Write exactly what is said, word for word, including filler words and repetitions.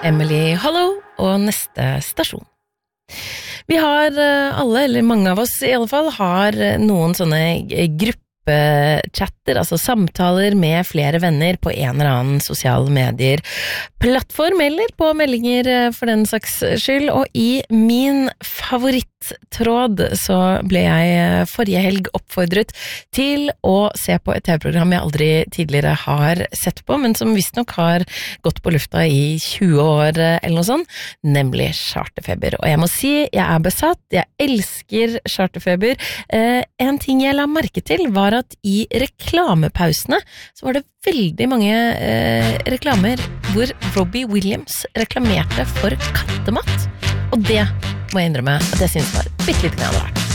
Emily Hollow og neste stasjon. Vi har alle, eller mange av oss i alle fall, har noen sånne gruppechatter, altså samtaler med flere venner på en eller annen sosiale medier, plattform eller på meldinger for den saks skyld, og i min favorittråd så ble jeg forrige helg oppfordret til å se på et T V-program jeg aldri tidligere har sett på, men som visstnok har gått på lufta i tjue år eller noe sånt, nemlig Charterfeber. Og jeg må si, jeg er besatt, jeg elsker Charterfeber. Eh, en ting jeg la merke til var at i reklamepausene så var det veldig mange eh, reklamer hvor Robbie Williams reklamerte for kattemat, og det må jeg innrømme at jeg synes var bitte litt knall rart.